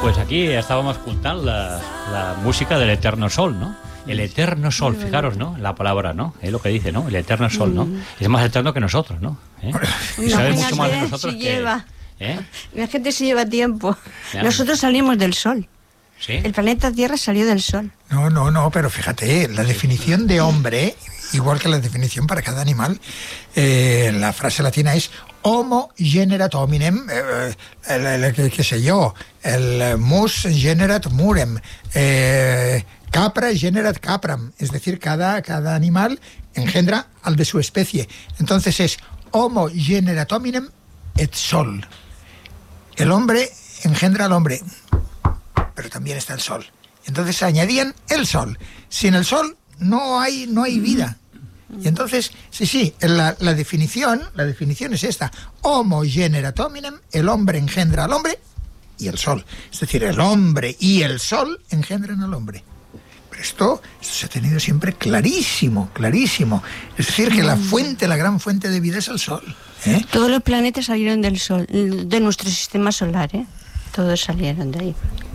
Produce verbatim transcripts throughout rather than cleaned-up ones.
pues aquí estábamos escuchando la, la música del Eterno Sol, ¿no? El Eterno Sol, fijaros, ¿no? La palabra, ¿no? Es lo que dice, ¿no? El Eterno Sol, ¿no? Es más eterno que nosotros, ¿no? ¿Eh? No, sabe la mucho más de gente nosotros sí que... lleva. ¿Eh? La gente se lleva tiempo. Ya. Nosotros salimos del Sol. ¿Sí? El planeta Tierra salió del Sol. No, no, no, pero fíjate, la definición de hombre, igual que la definición para cada animal, eh, la frase latina es Homo generat hominem, eh, el, el, el, qué sé yo, el mus generat murem, eh, capra generat capram, es decir, cada, cada animal engendra al de su especie. Entonces es Homo generat hominem et sol. El hombre engendra al hombre, pero también está el sol. Entonces añadían el sol. Sin el sol no hay, no hay vida. Y entonces, sí, sí, la, la definición, la definición es esta. Homo generat hominem, el hombre engendra al hombre y el sol. Es decir, el hombre y el sol engendran al hombre. Pero esto, esto se ha tenido siempre clarísimo, clarísimo. Es decir, que la fuente, la gran fuente de vida es el sol. ¿eh? Todos los planetas salieron del Sol, de nuestro sistema solar, ¿eh? Todos salieron de ahí.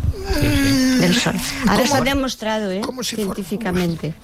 Del Sol. Ahora se ha demostrado, ¿eh? Si científicamente.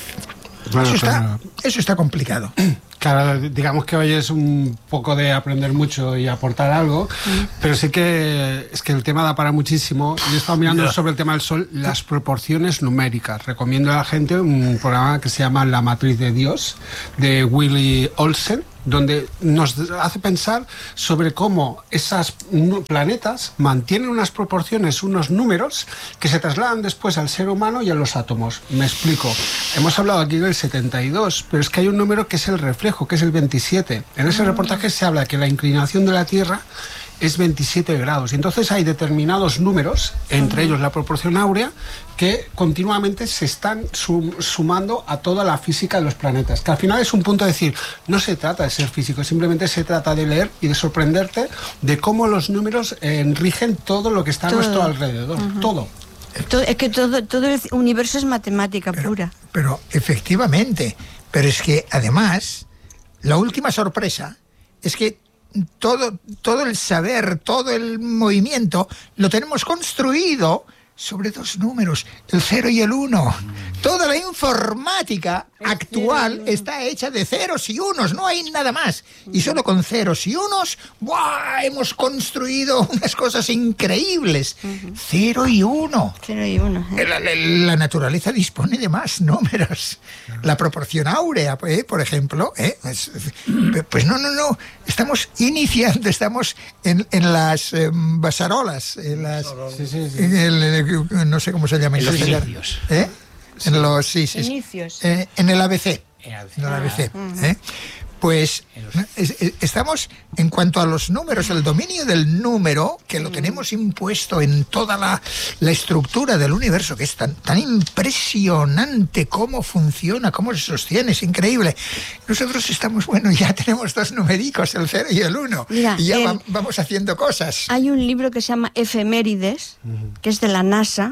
Bueno, eso, está, eso está complicado. Claro, digamos que hoy es un poco de aprender mucho y aportar algo, mm. pero sí que es que el tema da para muchísimo. Yo he estado mirando no. sobre el tema del Sol, las proporciones numéricas. Recomiendo a la gente un programa que se llama La Matriz de Dios, de Willy Olsen, donde nos hace pensar sobre cómo esos planetas mantienen unas proporciones, unos números que se trasladan después al ser humano y a los átomos. Me explico. Hemos hablado aquí del setenta y dos, pero es que hay un número que es el reflejo, que es el veintisiete. En ese reportaje se habla que la inclinación de la Tierra es veintisiete grados. Y entonces hay determinados números, entre ellos la proporción áurea, que continuamente se están sum sumando a toda la física de los planetas. Que al final es un punto de decir, no se trata de ser físico, simplemente se trata de leer y de sorprenderte de cómo los números eh, rigen todo lo que está todo a nuestro alrededor. Uh-huh. Todo. todo. Es que todo, todo el universo es matemática pero, pura. Pero efectivamente, pero es que además, la última sorpresa es que Todo, todo el saber, todo el movimiento, lo tenemos construido sobre dos números, el cero y el uno. Toda la informática actual está hecha de ceros y unos, no hay nada más. Y solo con ceros y unos, ¡buah!, hemos construido unas cosas increíbles. Uh-huh. Cero y uno. Cero y uno. ¿eh? La, la, la naturaleza dispone de más números. La proporción áurea, eh, por ejemplo, eh, es, pues no, no, no. Estamos iniciando, estamos en, en las eh, basarolas, en las... Sí, sí, sí. En el, no sé cómo se llama. En los inicios. ¿Eh? Sí. En los sí, sí, inicios. Eh, en el A B C. En el A B C. En el A B C. Ah. ¿eh? Pues es, es, estamos, en cuanto a los números, el dominio del número, que lo tenemos impuesto en toda la, la estructura del universo, que es tan, tan impresionante cómo funciona, cómo se sostiene, es increíble. Nosotros estamos, bueno, ya tenemos dos numericos, el cero y el uno, Mira, y ya el, va, vamos haciendo cosas. Hay un libro que se llama Efemérides, uh-huh. que es de la NASA,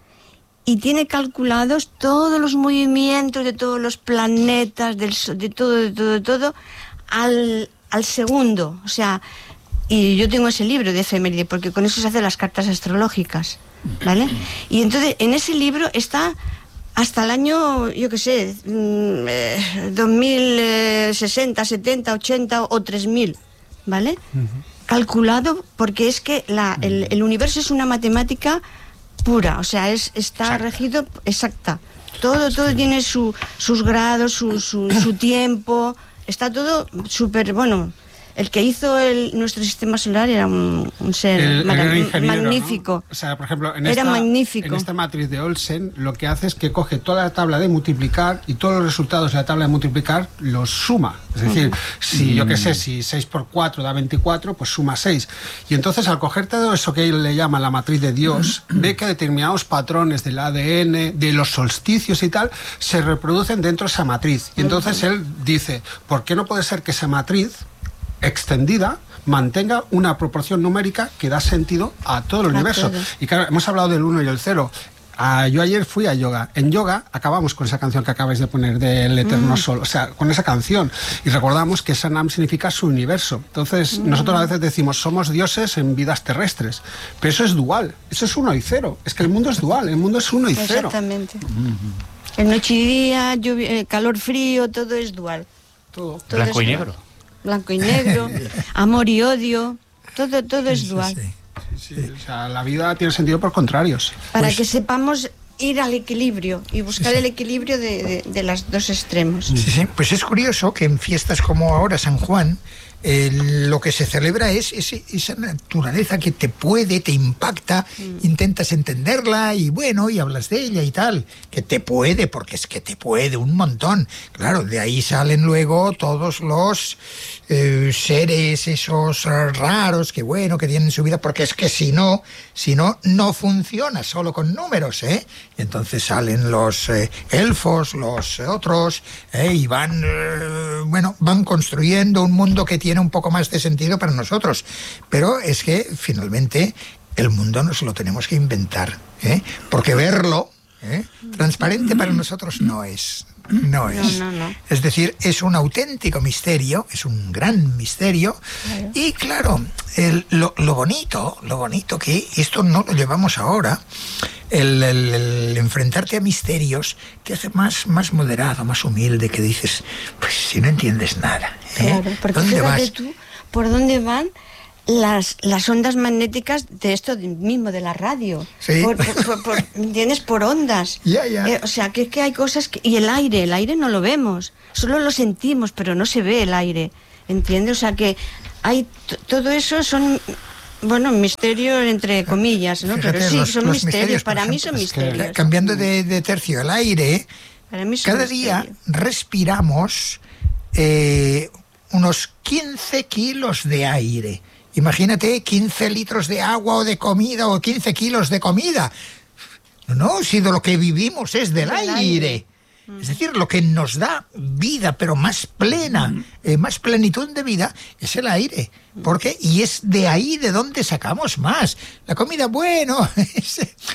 y tiene calculados todos los movimientos de todos los planetas, del, de todo, de todo, de todo, al, al segundo. O sea, y yo tengo ese libro de efemérides, porque con eso se hacen las cartas astrológicas, ¿vale? Y entonces, en ese libro está hasta el año, yo qué sé, dos mil sesenta, setenta, ochenta o tres mil, ¿vale? Uh-huh. Calculado, porque es que la, el, el universo es una matemática pura, o sea, es está exacta. regido exacta. Todo, todo tiene su, sus grados, su, su, su tiempo, está todo súper, bueno. El que hizo el, nuestro sistema solar era un, un ser el, el mag magnífico. ¿No? O sea, por ejemplo, en era esta, magnífico. En esta matriz de Olsen, lo que hace es que coge toda la tabla de multiplicar y todos los resultados de la tabla de multiplicar los suma. Es decir, uh-huh. si yo qué sé, si seis por cuatro da veinticuatro, pues suma seis. Y entonces, al coger todo eso que él le llama la matriz de Dios, uh-huh. ve que determinados patrones del A D N, de los solsticios y tal, se reproducen dentro de esa matriz. Y entonces uh-huh. él dice, ¿por qué no puede ser que esa matriz extendida mantenga una proporción numérica que da sentido a todo el a universo? Todo. Y claro, hemos hablado del uno y el cero. Ah, yo ayer fui a yoga. En yoga acabamos con esa canción que acabáis de poner del Eterno mm. Sol, o sea, con esa canción. Y recordamos que Sanam significa su universo. Entonces, mm. nosotros a veces decimos, somos dioses en vidas terrestres. Pero eso es dual, eso es uno y cero. Es que el mundo es dual, el mundo es uno y cero. Exactamente. Mm-hmm. En noche y día, lluvia, calor, frío, todo es dual. Todo. todo Blanco y negro. Blanco y negro, amor y odio, todo, todo es dual. Sí, sí. Sí, sí, o sea, la vida tiene sentido por contrarios. Para pues, que sepamos ir al equilibrio y buscar sí, sí. el equilibrio de, de, de los dos extremos. Sí, sí. Pues es curioso que en fiestas como ahora San Juan, eh, lo que se celebra es ese, esa naturaleza que te puede, te impacta, mm. intentas entenderla y bueno, y hablas de ella y tal, que te puede, porque es que te puede un montón. Claro, de ahí salen luego todos los eh, seres esos raros que bueno, que tienen su vida, porque es que si no, si no, no funciona solo con números, ¿eh? Entonces salen los eh, elfos, los otros, eh, y van, eh, bueno, van construyendo un mundo que tiene un poco más de sentido para nosotros. Pero es que finalmente el mundo nos lo tenemos que inventar, ¿eh? Porque verlo ¿eh? transparente para nosotros no es. No es. No, no, no. Es decir, es un auténtico misterio, es un gran misterio. Claro. Y claro, el, lo, lo bonito, lo bonito que esto no lo llevamos ahora, el, el, el enfrentarte a misterios te hace más, más moderado, más humilde, que dices, pues si no entiendes nada, ¿eh? Claro, porque ¿dónde fíjate vas? tú por dónde van las, las ondas magnéticas de esto mismo, de la radio. Sí. Por, por, por, por, ¿entiendes? Por ondas. Ya, ya. Eh, o sea, que es que hay cosas que... Y el aire, el aire no lo vemos, solo lo sentimos, pero no se ve el aire, ¿entiendes? O sea, que hay... Todo eso son... Bueno, misterios entre comillas, ¿no? Fíjate, pero sí, los, son los misterios, misterios para por mí ejemplo, son misterios. Que, cambiando de, de tercio, el aire, para mí son cada misterios. día respiramos eh, unos quince kilos de aire. Imagínate quince litros de agua o de comida o quince kilos de comida. No, si de lo que vivimos es del aire. aire. Es decir, lo que nos da vida, pero más plena, eh, más plenitud de vida, es el aire. ¿Por qué? Y es de ahí de donde sacamos más. La comida, bueno, es,